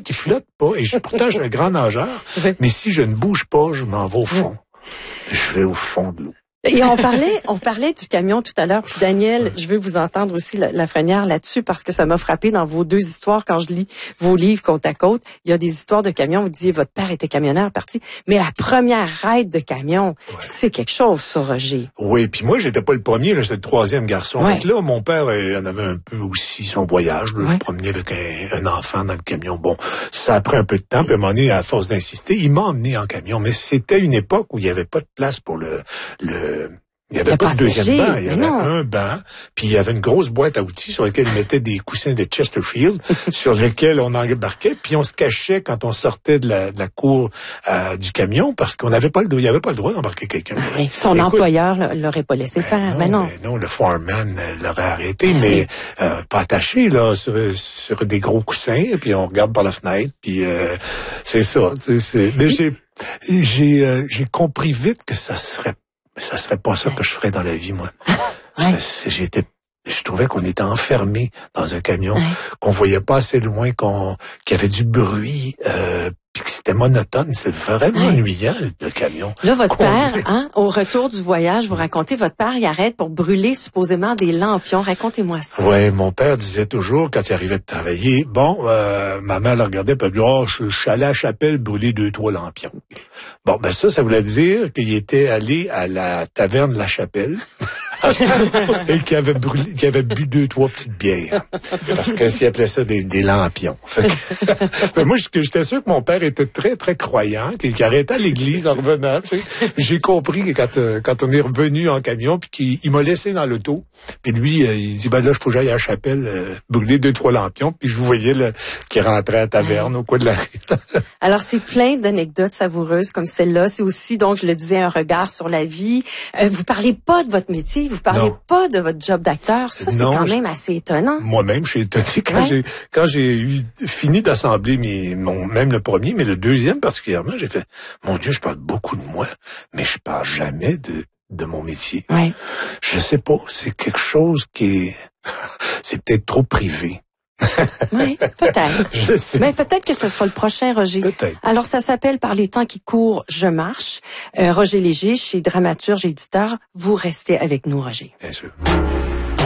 qui flotte pas. Et pourtant, je suis un grand nageur. Mais si je ne bouge pas, je m'en vais au fond. Je vais au fond de l'eau. Et on parlait du camion tout à l'heure. Puis Daniel, je veux vous entendre aussi Lafrenière là-dessus parce que ça m'a frappé dans vos deux histoires quand je lis vos livres côte à côte. Il y a des histoires de camions. Vous disiez votre père était camionneur parti, mais la première ride de camion, c'est quelque chose, ça, Roger. Oui, puis moi j'étais pas le premier, là, j'étais le troisième garçon. Fait que là, mon père en avait un peu aussi son voyage. Là, je promenais avec un enfant dans le camion. Bon, ça a pris un peu de temps. Puis à un moment donné, à force d'insister, il m'a emmené en camion. Mais c'était une époque où il y avait pas de place pour il y avait pas de deuxième banc, il y avait un banc, puis il y avait une grosse boîte à outils sur laquelle ils mettaient des coussins de Chesterfield, sur lesquels on embarquait, puis on se cachait quand on sortait de la cour du camion, parce qu'on n'avait pas il y avait pas le droit d'embarquer quelqu'un. Oui, son employeur l'aurait pas laissé faire, mais non. Non, le foreman l'aurait arrêté, mais pas attaché là sur des gros coussins, puis on regarde par la fenêtre, puis c'est ça. Mais j'ai compris vite que ça serait pas ça que je ferais dans la vie, moi. Je trouvais qu'on était enfermé dans un camion, qu'on voyait pas assez loin, qu'il y avait du bruit, puis que c'était monotone. C'était vraiment ennuyant, le camion. Là, votre père, au retour du voyage, vous racontez, votre père, il arrête pour brûler supposément des lampions. Racontez-moi ça. Ouais, mon père disait toujours, quand il arrivait de travailler, ma mère le regardait, puis elle disait, je suis allé à la chapelle brûler 2-3 lampions. Bon, ben ça voulait dire qu'il était allé à la taverne de la Chapelle et qu'il avait bu 2-3 petites bières. Parce que s'il appelait ça des lampions. Mais moi, j'étais sûr que mon père était très, très croyant, qu'il arrêtait à l'église en revenant, tu sais. J'ai compris que quand on est revenu en camion, puis qu'il m'a laissé dans l'auto, puis lui, il dit, là, il faut que j'aille à la Chapelle brûler 2-3 lampions, puis je vous voyais qu'il rentrait à la taverne au coin de la rue. Alors, c'est plein d'anecdotes savoureuses comme celle-là. C'est aussi, donc, je le disais, un regard sur la vie. Vous parlez pas de votre métier, vous parlez pas de votre job d'acteur. Ça, c'est quand même assez étonnant. Moi-même, je suis étonné. Quand j'ai fini d'assembler même le premier, mais le deuxième particulièrement, j'ai fait, mon Dieu, je parle beaucoup de moi, mais je parle jamais de mon métier. Ouais. Je sais pas, c'est quelque chose c'est peut-être trop privé. Oui, peut-être. Je sais. Mais peut-être que ce sera le prochain, Roger. Peut-être. Alors, ça s'appelle Par les temps qui courent, je marche. Roger Léger, chez Dramaturge Éditeur. Vous restez avec nous, Roger. Bien sûr.